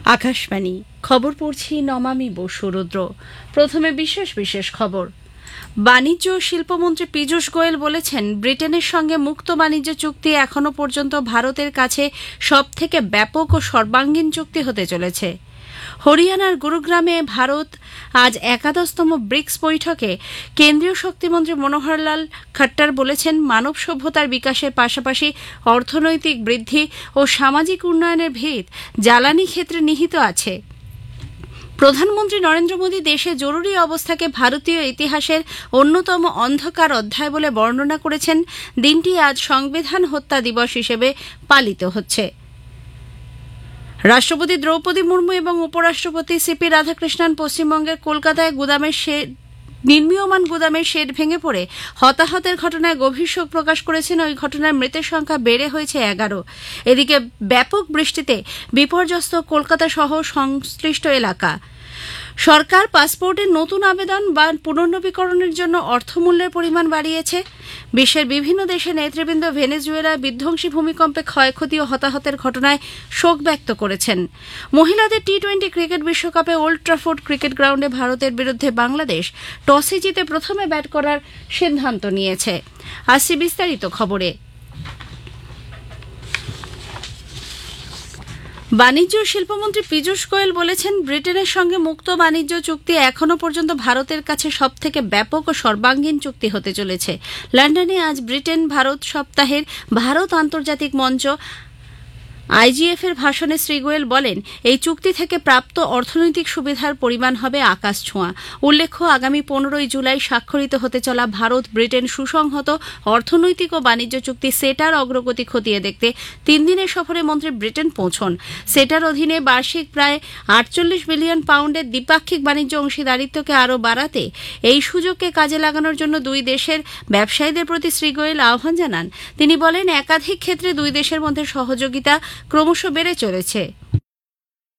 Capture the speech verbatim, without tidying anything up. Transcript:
আকাশবাণী খবর পড়ছি নমামি বসু রুদ্র। প্রথমে বিশেষ বিশেষ খবর। বাণিজ্য ও শিল্পমন্ত্রী পীযূষ গোয়েল বলেছেন, ব্রিটেনের সঙ্গে মুক্ত বাণিজ্য চুক্তি এখনও পর্যন্ত ভারতের কাছে সবথেকে ব্যাপক ও সর্বাঙ্গীন চুক্তি হতে চলেছে। হরিয়ানার গুরুগ্রামে ভারত আজ একাদশতম ব্রিক্স বৈঠকে কেন্দ্রীয় শক্তিমন্ত্রী মনোহরলাল খট্টর বলেছেন, মানব সভ্যতার বিকাশের পাশাপাশি অর্থনৈতিক বৃদ্ধি ও সামাজিক উন্নয়নের ভিত জ্বালানি ক্ষেত্রে নিহিত আছে। প্রধানমন্ত্রী নরেন্দ্র মোদী দেশে জরুরি অবস্থাকে ভারতীয় ইতিহাসের অন্যতম অন্ধকার অধ্যায় বলে বর্ণনা করেছেন। দিনটি আজ সংবিধান হত্যা দিবস হিসেবে পালিত হচ্ছে। রাষ্ট্রপতি দ্রৌপদী মুর্মু এবং উপরাষ্ট্রপতি সিপি রাধাকৃষ্ণন পশ্চিমবঙ্গের কলকাতায় গুদামের শেড নির্মীয়মান গুদামের শেড ভেঙে পড়ে হতাহতের ঘটনায় গভীর শোক প্রকাশ করেছেন। ওই ঘটনায় মৃতের সংখ্যা বেড়ে হয়েছে এগারো। এদিকে ব্যাপক বৃষ্টিতে বিপর্যস্ত কলকাতা সহ সংশ্লিষ্ট এলাকা। সরকার পাসপোর্টের নতুন আবেদন বা পুনর্নবীকরণের জন্য অর্থমূল্যের পরিমাণ বাড়িয়েছে। বিশ্বের বিভিন্ন দেশের নেতৃবৃন্দ ভেনেজুয়েলায় বিধ্বংসী ভূমিকম্পে ক্ষয়ক্ষতি ও হতাহতের ঘটনায় শোক ব্যক্ত করেছেন। মহিলাদের টি টোয়েন্টি ক্রিকেট বিশ্বকাপে ওল্ড ট্রাফোর্ড ক্রিকেট গ্রাউন্ডে ভারতের বিরুদ্ধে বাংলাদেশ টসে জিতে প্রথমে ব্যাট করার সিদ্ধান্ত নিয়েছে। আসছি বিস্তারিত খবরে। বাণিজ্য ও শিল্পমন্ত্রী পীযূষ গোয়েল বলেছেন, ব্রিটেনের সঙ্গে মুক্ত বাণিজ্য চুক্তি এখনও পর্যন্ত ভারতের কাছে সবথেকে ব্যাপক ও সর্বাঙ্গীন চুক্তি হতে চলেছে। লন্ডনে আজ ব্রিটেন ভারত সপ্তাহের ভারত আন্তর্জাতিক মঞ্চ আইজিএফ এর ভাষণে শ্রী গোয়েল বলেন, এই চুক্তি থেকে প্রাপ্ত অর্থনৈতিক সুবিধার পরিমাণ হবে আকাশ ছোঁয়া। উল্লেখ্য, আগামী পনেরোই জুলাই স্বাক্ষরিত হতে চলা ভারত ব্রিটেন সুসংহত অর্থনৈতিক ও বাণিজ্য চুক্তি সেটার অগ্রগতি খতিয়ে দেখতে তিন দিনের সফরে মন্ত্রী ব্রিটেন পৌঁছন। সেটার অধীনে বার্ষিক প্রায় আটচল্লিশ বিলিয়ন পাউন্ডের দ্বিপাক্ষিক বাণিজ্য অংশীদারিত্বকে আরও বাড়াতে এই সুযোগকে কাজে লাগানোর জন্য দুই দেশের ব্যবসায়ীদের প্রতি শ্রী গোয়েল আহ্বান জানান। তিনি বলেন, একাধিক ক্ষেত্রে দুই দেশের মধ্যে সহযোগিতা ক্রমশ বেড়ে চলেছে।